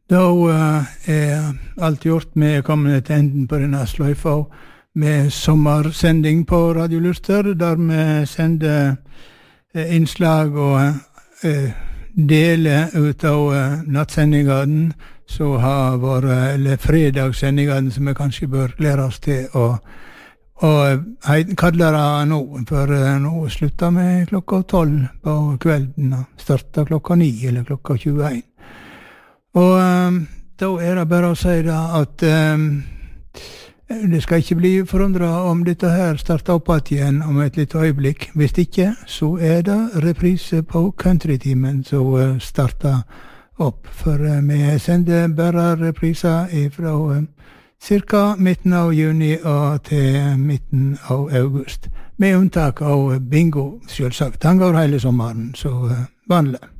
Da alt gjort med kommende til enden på denne sløyfa med sommersending på Radio Luster, der vi sender innslag og deler ut av nattsendingene, så har vært, eller fredagssendingene, som vi kanskje bør glede oss til å kalle det nå, for nå slutter vi klokka 12 på kvelden, og starter klokka 9 eller klokka 21. Og da det bare å si da at det skal ikke bli forundret om dette her starter opp igjen om et litt øyeblikk. Hvis ikke, så det reprise på countrytimen som starter opp. For vi sender bare repriser fra cirka midten av juni og til midten av august. Med unntak av bingo, selvsagt. Han går hele sommeren, så vanlig.